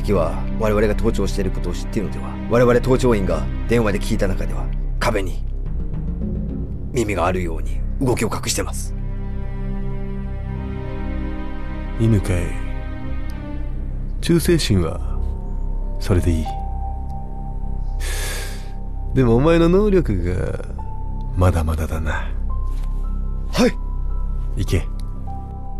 敵は我々が盗聴していることを知っているのでは。我々盗聴員が電話で聞いた中では壁に耳があるように動きを隠してます。 犬かい。忠誠心はそれでいい。でもお前の能力がまだまだだな。 はい。 行け。